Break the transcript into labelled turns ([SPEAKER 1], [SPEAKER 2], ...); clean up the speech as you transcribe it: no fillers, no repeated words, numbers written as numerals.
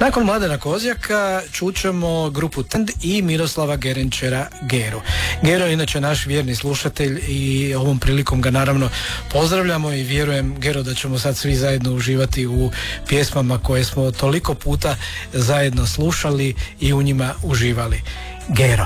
[SPEAKER 1] Nakon Mladena Kozjaka čućemo grupu Tend i Miroslava Gerenčera Geru. Gero je inače naš vjerni slušatelj i ovom prilikom ga naravno pozdravljamo i vjerujem, Gero, da ćemo sad svi zajedno uživati u pjesmama koje smo toliko puta zajedno slušali i u njima uživali. Gero.